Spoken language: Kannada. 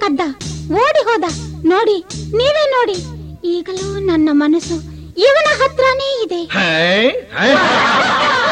ಕದ್ದ, ಓಡಿ ಹೋದ. ನೋಡಿ, ನೀವೇ ನೋಡಿ, ಈಗಲೂ ನನ್ನ ಮನಸ್ಸು ಇವನ ಹತ್ರನೇ ಇದೆ.